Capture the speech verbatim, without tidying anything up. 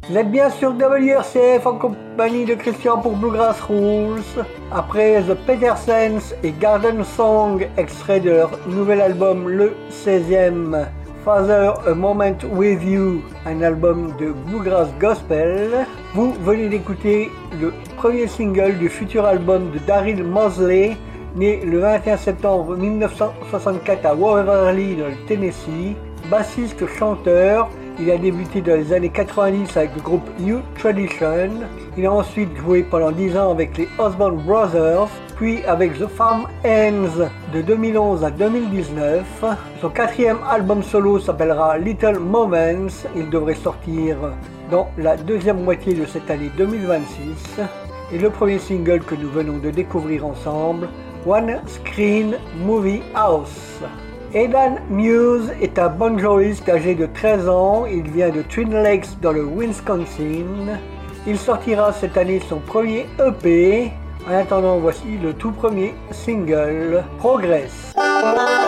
Vous êtes bien sur W R C F en compagnie de Christian pour Bluegrass Rules. Après The Petersens et Garden Song, extrait de leur nouvel album, le seizième, Father, A Moment With You, un album de Bluegrass Gospel, vous venez d'écouter le premier single du futur album de Daryl Mosley, né le vingt et un septembre mille neuf cent soixante-quatre à Waverly dans le Tennessee, bassiste-chanteur. Il a débuté dans les années quatre-vingt-dix avec le groupe New Tradition. Il a ensuite joué pendant dix ans avec les Osborne Brothers, puis avec The Farm Hands de deux mille onze à deux mille dix-neuf. Son quatrième album solo s'appellera Little Moments. Il devrait sortir dans la deuxième moitié de cette année deux mille vingt-six. Et le premier single que nous venons de découvrir ensemble, One Screen Movie House. Aidan Muse est un banjoiste âgé de treize ans, il vient de Twin Lakes dans le Wisconsin. Il sortira cette année son premier E P. En attendant, voici le tout premier single, Progress.